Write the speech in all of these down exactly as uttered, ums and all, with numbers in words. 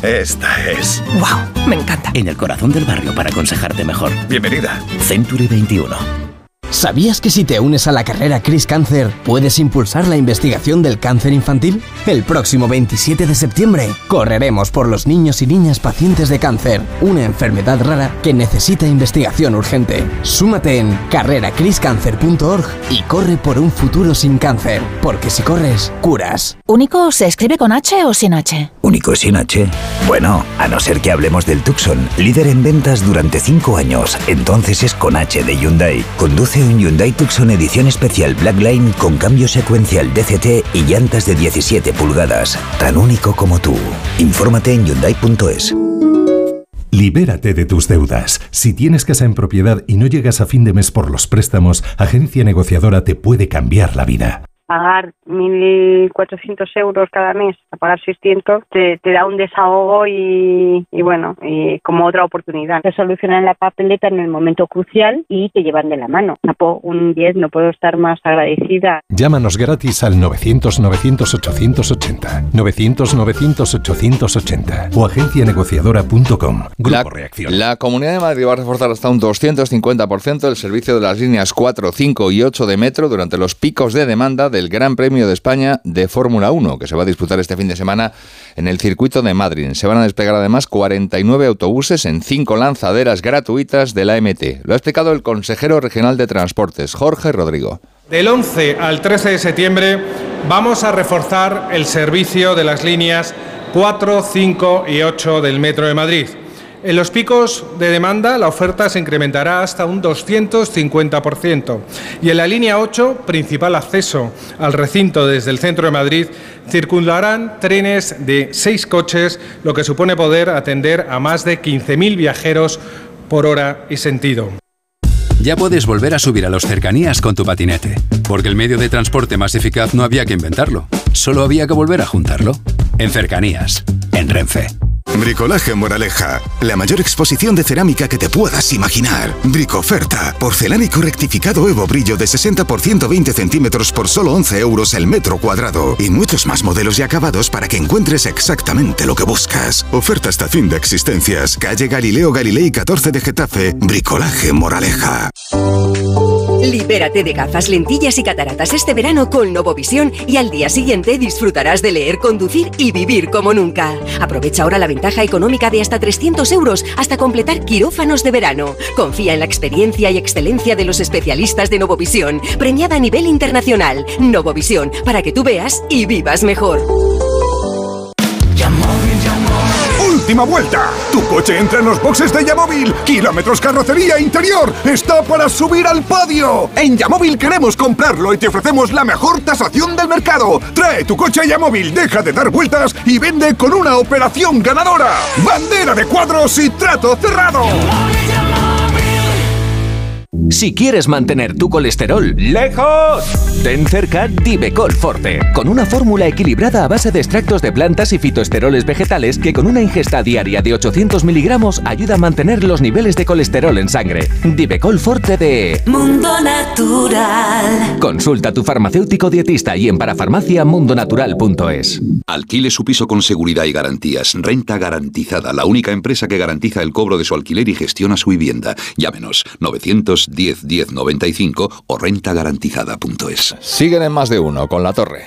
Esta es. ¡Wow! Me encanta. En el corazón del barrio para aconsejarte mejor. Bienvenida. Century veintiuno. ¿Sabías que si te unes a la carrera Chris Cancer, puedes impulsar la investigación del cáncer infantil? El próximo veintisiete de septiembre, correremos por los niños y niñas pacientes de cáncer, una enfermedad rara que necesita investigación urgente. Súmate en carrera cris cancer punto org y corre por un futuro sin cáncer, porque si corres, curas. ¿Único se escribe con H o sin H? ¿Único sin H? Bueno, a no ser que hablemos del Tucson, líder en ventas durante cinco años. Entonces es con H de Hyundai. Conduce un Hyundai Tucson edición especial Blackline con cambio secuencial D C T y llantas de diecisiete pulgadas. Tan único como tú. Infórmate en hyundai punto es. Libérate de tus deudas. Si tienes casa en propiedad y no llegas a fin de mes por los préstamos, Agencia Negociadora te puede cambiar la vida. Pagar mil cuatrocientos euros cada mes, a pagar seiscientos, te, te da un desahogo y, y bueno, y como otra oportunidad. Te solucionan la papeleta en el momento crucial y te llevan de la mano. Un diez, no puedo estar más agradecida. Llámanos gratis al novecientos novecientos ochocientos ochenta, novecientos novecientos ochocientos ochenta o agencia negociadora punto com. Grupo La, Reacción. la Comunidad de Madrid va a reforzar hasta un doscientos cincuenta por ciento el servicio de las líneas cuatro, cinco y ocho de metro durante los picos de demanda del Gran Premio de España de Fórmula uno, que se va a disputar este fin de semana en el circuito de Madrid. Se van a desplegar además cuarenta y nueve autobuses en cinco lanzaderas gratuitas de la A M T. Lo ha explicado el consejero regional de Transportes, Jorge Rodrigo. Del once al trece de septiembre vamos a reforzar el servicio de las líneas cuatro, cinco y ocho del Metro de Madrid. En los picos de demanda la oferta se incrementará hasta un doscientos cincuenta por ciento y en la línea ocho, principal acceso al recinto desde el centro de Madrid, circularán trenes de seis coches, lo que supone poder atender a más de quince mil viajeros por hora y sentido. Ya puedes volver a subir a los cercanías con tu patinete, porque el medio de transporte más eficaz no había que inventarlo, solo había que volver a juntarlo. En Cercanías, en Renfe. Bricolaje Moraleja, la mayor exposición de cerámica que te puedas imaginar. Bricoferta, porcelánico rectificado Evo Brillo de sesenta por ciento veinte centímetros por solo once euros el metro cuadrado. Y muchos más modelos y acabados para que encuentres exactamente lo que buscas. Oferta hasta fin de existencias. Calle Galileo Galilei catorce de Getafe. Bricolaje Moraleja. Libérate de gafas, lentillas y cataratas este verano con Novovisión y al día siguiente disfrutarás de leer, conducir y vivir como nunca. Aprovecha ahora la ventaja económica de hasta trescientos euros hasta completar quirófanos de verano. Confía en la experiencia y excelencia de los especialistas de Novovisión, premiada a nivel internacional. Novovisión, para que tú veas y vivas mejor. Última vuelta. Tu coche entra en los boxes de Yamóvil. Kilómetros carrocería interior. Está para subir al podio. En Yamóvil queremos comprarlo y te ofrecemos la mejor tasación del mercado. Trae tu coche a Yamóvil, deja de dar vueltas y vende con una operación ganadora. Bandera de cuadros y trato cerrado. Si quieres mantener tu colesterol lejos, ten cerca Divecol Forte, con una fórmula equilibrada a base de extractos de plantas y fitoesteroles vegetales que con una ingesta diaria de ochocientos miligramos ayuda a mantener los niveles de colesterol en sangre. Divecol Forte de Mundo Natural. Consulta a tu farmacéutico dietista y en parafarmacia mundonatural punto es. Alquile su piso con seguridad y garantías. Renta Garantizada, la única empresa que garantiza el cobro de su alquiler y gestiona su vivienda. Llámenos novecientos diez diez noventa y cinco o renta garantizada punto es. Siguen en Más de Uno con La Torre.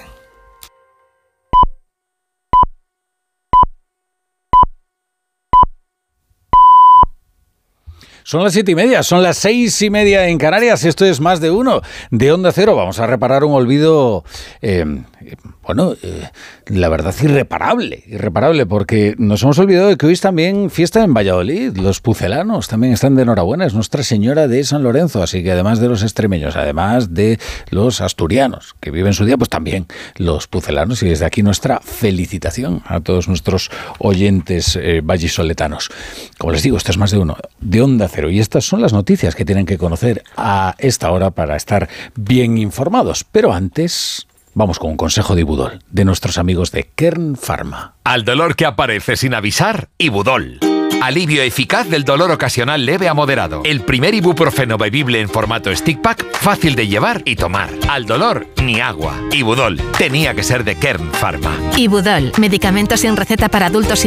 Son las siete y media, son las seis y media en Canarias. Esto es Más de Uno de Onda Cero. Vamos a reparar un olvido, eh, bueno, eh, la verdad irreparable, irreparable, porque nos hemos olvidado de que hoy es también fiesta en Valladolid. Los pucelanos también están de enhorabuena. Es Nuestra Señora de San Lorenzo, así que además de los extremeños, además de los asturianos que viven su día, pues también los pucelanos. Y desde aquí nuestra felicitación a todos nuestros oyentes eh, vallisoletanos. Como les digo, esto es Más de Uno de Onda Cero. Y estas son las noticias que tienen que conocer a esta hora para estar bien informados. Pero antes, vamos con un consejo de Ibudol, de nuestros amigos de Kern Pharma. Al dolor que aparece sin avisar, Ibudol. Alivio eficaz del dolor ocasional leve a moderado. El primer ibuprofeno bebible en formato stick pack, fácil de llevar y tomar. Al dolor, ni agua. Ibudol. Tenía que ser de Kern Pharma. Ibudol, medicamento sin receta para adultos